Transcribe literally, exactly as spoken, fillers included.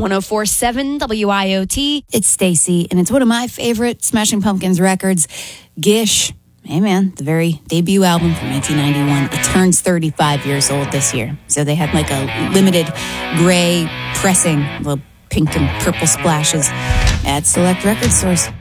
one oh four point seven W I O T. It's Stacy, and it's one of my favorite Smashing Pumpkins records, Gish. Hey, man, the very debut album from nineteen ninety-one. It turns thirty-five years old this year. So they had like a limited gray pressing, little pink and purple splashes at select record stores.